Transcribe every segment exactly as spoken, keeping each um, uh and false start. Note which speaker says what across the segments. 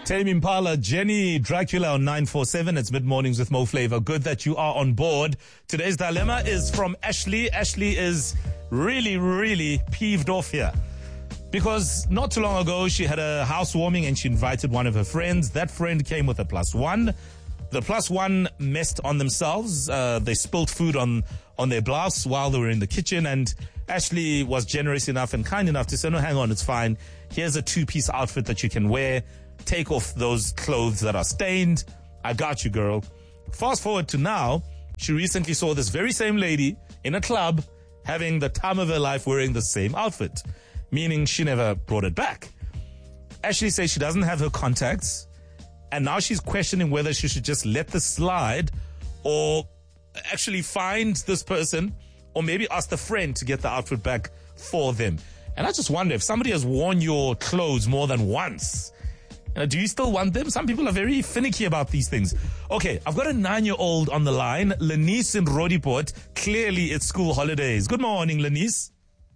Speaker 1: Tame Impala, Jenny Dracula on nine four seven. It's mid-mornings with Mo Flavor. Good that you are on board. Today's dilemma is from Ashley. Ashley is really, really peeved off here. Because not too long ago, she had a housewarming and she invited one of her friends. That friend came with a plus one. The plus one messed on themselves. Uh, they spilled food on, on their blouse while they were in the kitchen. And Ashley was generous enough and kind enough to say, no, hang on, it's fine. Here's a two-piece outfit that you can wear. Take off those clothes that are stained. I got you, girl. Fast forward to now, she recently saw this very same lady in a club having the time of her life wearing the same outfit, meaning she never brought it back. Ashley says she doesn't have her contacts, and now she's questioning whether she should just let this slide or actually find this person or maybe ask the friend to get the outfit back for them. And I just wonder if somebody has worn your clothes more than once, Uh, do you still want them? Some people are very finicky about these things. Okay, I've got a nine-year-old on the line, Lenice in Rodiport. Clearly, it's school holidays. Good morning, Lenice.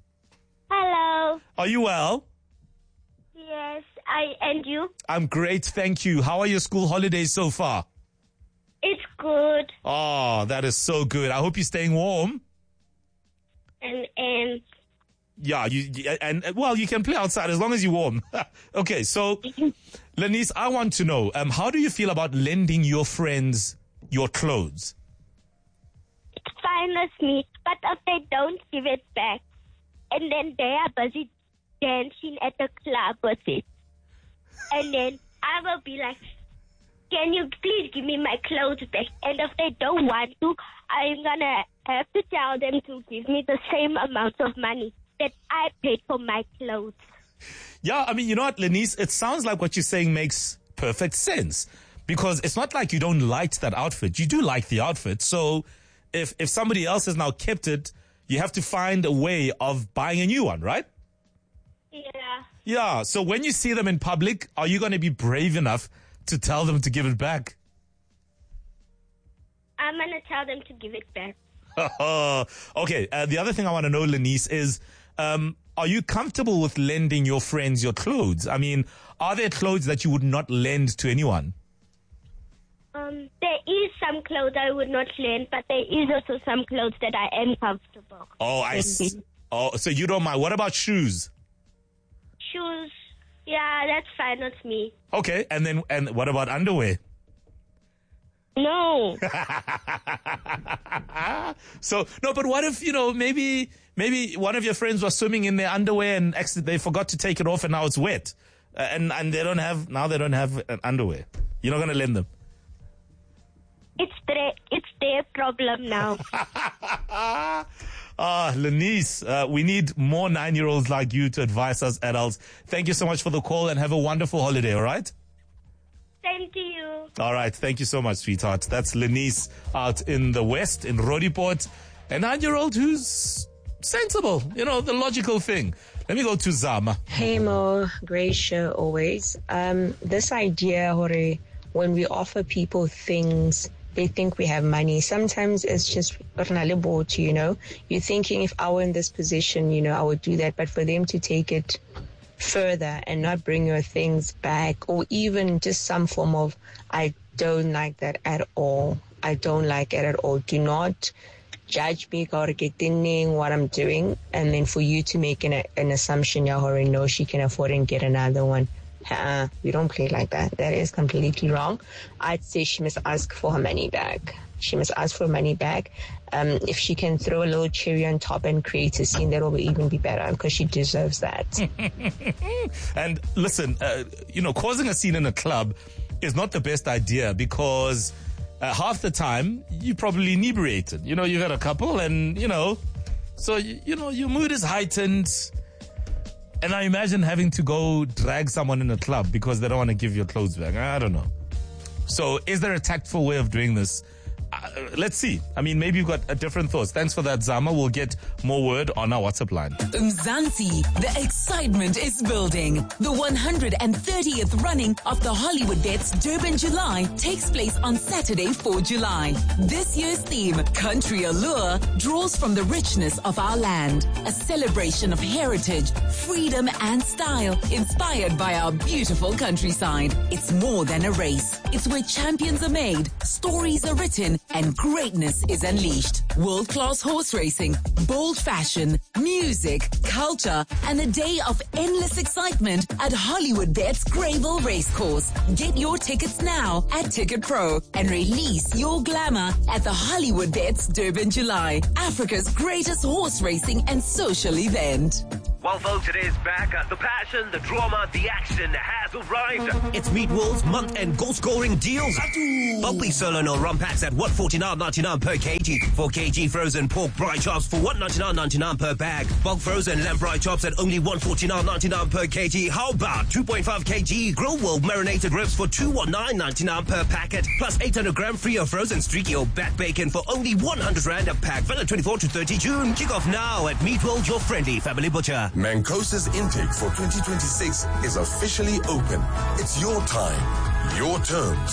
Speaker 2: Hello.
Speaker 1: Are you well?
Speaker 2: Yes, I and you?
Speaker 1: I'm great, thank you. How are your school holidays so far?
Speaker 2: It's good.
Speaker 1: Oh, that is so good. I hope you're staying warm.
Speaker 2: And and
Speaker 1: Yeah, you and, and well, you can play outside as long as you're warm. Okay, so Lenice, I want to know, um, how do you feel about lending your friends your clothes?
Speaker 2: it's fine with me. But if they don't give it back, and then they are busy dancing at the club with it, and then I will be like, can you please give me my clothes back? And if they don't want to, I'm gonna have to tell them to give me the same amount of money that I paid for my clothes.
Speaker 1: Yeah, I mean, you know what, Lenice, it sounds like what you're saying makes perfect sense. Because it's not like you don't like that outfit. You do like the outfit. So if if somebody else has now kept it, you have to find a way of buying a new one, right?
Speaker 2: Yeah.
Speaker 1: Yeah, so when you see them in public, are you going to be brave enough to tell them to give it back?
Speaker 2: I'm gonna tell them to give it back.
Speaker 1: Okay, uh, the other thing I want to know, Lenice, is um, are you comfortable with lending your friends your clothes? I mean, are there clothes that you would not lend to anyone?
Speaker 2: Um, there is some clothes I would not lend, but there is also some clothes that I am comfortable.
Speaker 1: Oh, I s- oh, so you don't mind. What about shoes?
Speaker 2: Shoes, yeah, that's fine with me.
Speaker 1: Okay, and then and what about underwear?
Speaker 2: No.
Speaker 1: So no, but what if, you know, maybe maybe one of your friends was swimming in their underwear and actually they forgot to take it off and now it's wet, uh, and and they don't have now they don't have an underwear. You're not gonna lend them.
Speaker 2: It's their, it's their problem now.
Speaker 1: Ah, Lenice, uh, we need more nine-year-olds like you to advise us adults. Thank you so much for the call and have a wonderful holiday, all right?
Speaker 2: Same to you.
Speaker 1: All right, thank you so much, sweetheart. That's Lenice out in the West, in Rodiport, a nine-year-old who's sensible, you know, the logical thing. Let me go to Zama.
Speaker 3: Hey Mo, great show always. Um, this idea, Hore, when we offer people things, they think we have money. Sometimes it's just, you know, you're thinking if I were in this position, you know, I would do that. But for them to take it further and not bring your things back, or even just some form of, I don't like that at all. I don't like it at all. Do not judge me or getting what I'm doing, and then for you to make an, an assumption, Yahore, no, she can afford and get another one. Uh, we don't play like that. That is completely wrong. I'd say she must ask for her money back. She must ask for money back. Um, if she can throw a little cherry on top and create a scene, that will even be better because she deserves that.
Speaker 1: And listen, uh, you know, causing a scene in a club is not the best idea because uh, half the time you're probably inebriated. You know, you got a couple and, you know, so, you, you know, your mood is heightened. And I imagine having to go drag someone in a club because they don't want to give your clothes back. I don't know. So is there a tactful way of doing this? uh, let's see. I mean, maybe you've got a different thoughts. Thanks for that, Zama. We'll get more word on our WhatsApp line.
Speaker 4: Mzansi, the excitement is building. The one hundred thirtieth running of the Hollywood Bets Durban July takes place on Saturday, the fourth of July. This year's theme, Country Allure, draws from the richness of our land. A celebration of heritage, freedom and style, inspired by our beautiful countryside. It's more than a race. It's where champions are made, stories are written, and greatness is unleashed. World-class horse racing, bold fashion, music, culture, and a day of endless excitement at Hollywood Bets Greyville Racecourse. Get your tickets now at Ticket Pro and release your glamour at the Hollywood Bets Durban July, Africa's greatest horse racing and social event.
Speaker 5: Well, folks, it is back. Uh, the passion, the drama, the action has arrived.
Speaker 6: It's Meat World's month-end goal-scoring deals. Bubbly sirloin or rum packs at one forty-nine ninety-nine per kg. four kilogram frozen pork braai chops for one ninety-nine ninety-nine per bag. Bulk frozen lamb braai chops at only one forty-nine ninety-nine per kg. How about two point five kilogram Grill World marinated ribs for two nineteen ninety-nine per packet. Plus eight hundred gram free of frozen streaky or back bacon for only one hundred rand a pack. Valid twenty-fourth to thirtieth of June. Kick off now at Meat World, your friendly family butcher.
Speaker 7: Mancosa's intake for twenty twenty-six is officially open. It's your time, your terms,